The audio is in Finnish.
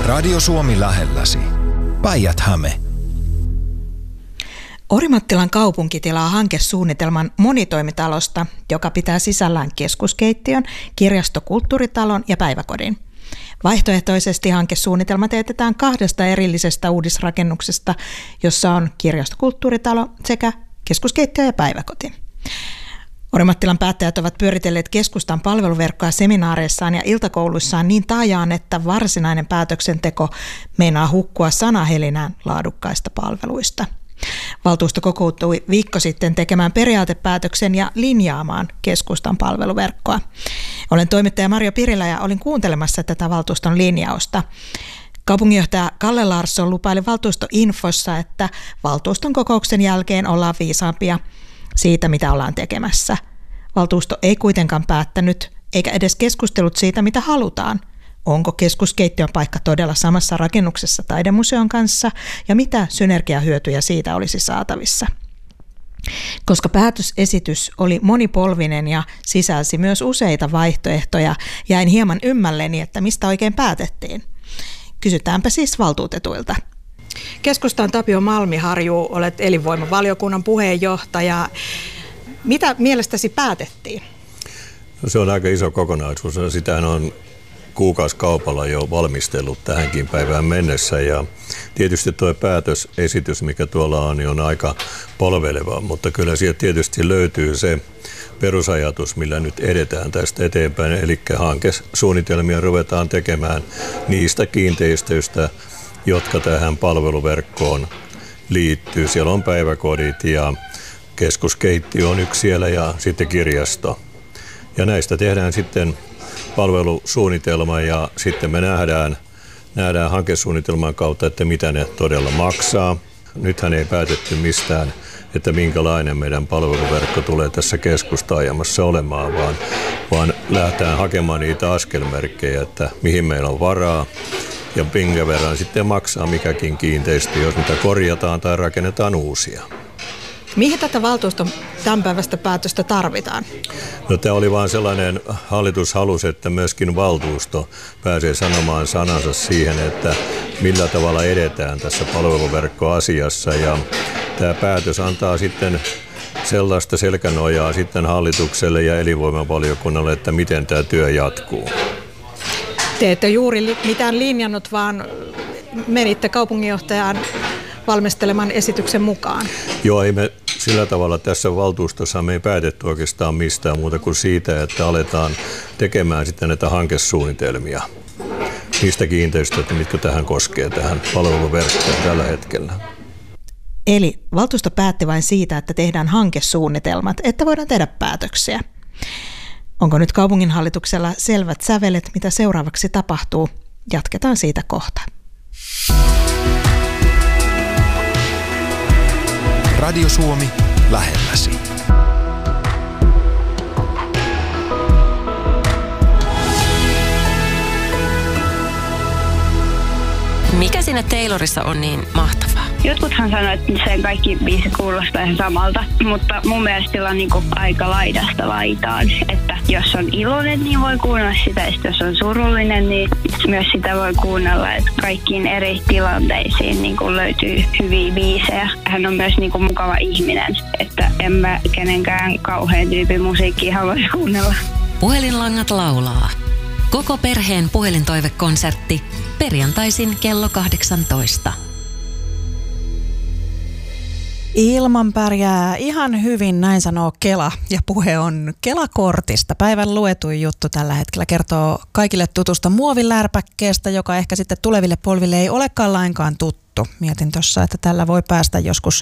Radio Suomi lähelläsi. Päijät-Häme. Orimattilan kaupunki tilaa hankesuunnitelman monitoimitalosta, joka pitää sisällään keskuskeittiön, kirjastokulttuuritalon ja päiväkodin. Vaihtoehtoisesti hankesuunnitelma teetetään 2 erillisestä uudisrakennuksesta, jossa on kirjastokulttuuritalo sekä keskuskeittiö ja päiväkoti. Orimattilan päättäjät ovat pyöritelleet keskustan palveluverkkoa seminaareissaan ja iltakouluissaan niin taajaan, että varsinainen päätöksenteko meinaa hukkua sanahelinään laadukkaista palveluista. Valtuusto kokouttui viikko sitten tekemään periaatepäätöksen ja linjaamaan keskustan palveluverkkoa. Olen toimittaja Marjo Pirilä ja olin kuuntelemassa tätä valtuuston linjausta. Kaupunginjohtaja Kalle Larsson lupaili valtuustoinfossa, että valtuuston kokouksen jälkeen ollaan viisaampia siitä, mitä ollaan tekemässä. Valtuusto ei kuitenkaan päättänyt eikä edes keskustellut siitä, mitä halutaan. Onko keskuskeittiön paikka todella samassa rakennuksessa taidemuseon kanssa ja mitä synergiahyötyjä siitä olisi saatavissa? Koska päätösesitys oli monipolvinen ja sisälsi myös useita vaihtoehtoja, jäin hieman ymmälleni, että mistä oikein päätettiin. Kysytäänpä siis valtuutetuilta. Keskustan Tapio Malmiharju, olet elinvoimavaliokunnan puheenjohtaja. Mitä mielestäsi päätettiin? No, se on aika iso kokonaisuus. Sitähän on kuukausikaupalla jo valmistellut tähänkin päivään mennessä ja tietysti tuo päätösesitys, mikä tuolla on, niin on aika polveleva, mutta kyllä sieltä tietysti löytyy se perusajatus, millä nyt edetään tästä eteenpäin, eli hankesuunnitelmia ruvetaan tekemään niistä kiinteistöistä, jotka tähän palveluverkkoon liittyy. Siellä on päiväkodit ja keskuskeittiö on yksi siellä ja sitten kirjasto. Ja näistä tehdään sitten palvelusuunnitelma ja sitten me nähdään hankesuunnitelman kautta, että mitä ne todella maksaa. Nythän ei päätetty mistään, että minkälainen meidän palveluverkko tulee tässä keskustaajamassa olemaan, vaan lähdetään hakemaan niitä askelmerkkejä, että mihin meillä on varaa ja minkä verran sitten maksaa mikäkin kiinteistö, jos niitä korjataan tai rakennetaan uusia. Mihin tätä valtuuston tämänpäiväistä päätöstä tarvitaan? No, tämä oli vaan sellainen hallitus halusi, että myöskin valtuusto pääsee sanomaan sanansa siihen, että millä tavalla edetään tässä palveluverkkoasiassa. Ja tämä päätös antaa sitten sellaista selkänojaa sitten hallitukselle ja elinvoimavaliokunnalle, että miten tämä työ jatkuu. Te ette juuri mitään linjannut, vaan menitte kaupunginjohtajan valmisteleman esityksen mukaan. Joo, ei me sillä tavalla tässä valtuustossa me ei päätetty oikeastaan mistään muuta kuin siitä, että aletaan tekemään sitten näitä hankesuunnitelmia niistä kiinteistöistä, mitkä tähän koskee, tähän palveluverkkoon tällä hetkellä. Eli valtuusto päätti vain siitä, että tehdään hankesuunnitelmat, että voidaan tehdä päätöksiä. Onko nyt kaupunginhallituksella selvät sävelet, mitä seuraavaksi tapahtuu? Jatketaan siitä kohta. Radio Suomi lähelläsi. Mikä siinä Taylorissa on niin mahtavaa? Jotkuthan sanoo, että sen kaikki biisit kuulostaa ihan samalta, mutta mun mielestä sillä on niinku aika laidasta laitaan. Että jos on iloinen, niin voi kuunnella sitä, ja jos on surullinen, niin myös sitä voi kuunnella. Että kaikkiin eri tilanteisiin niinku löytyy hyviä biisejä. Hän on myös niinku mukava ihminen, että en mä kenenkään kauhean tyypin musiikkia haluaisi kuunnella. Puhelinlangat laulaa. Koko perheen puhelintoivekonsertti perjantaisin kello 18. Ilman pärjää ihan hyvin, näin sanoo Kela, ja puhe on Kela-kortista. Päivän luetuin juttu tällä hetkellä kertoo kaikille tutusta muovilärpäkkeestä, joka ehkä sitten tuleville polville ei olekaan lainkaan tuttu. Mietin tuossa, että tällä voi päästä joskus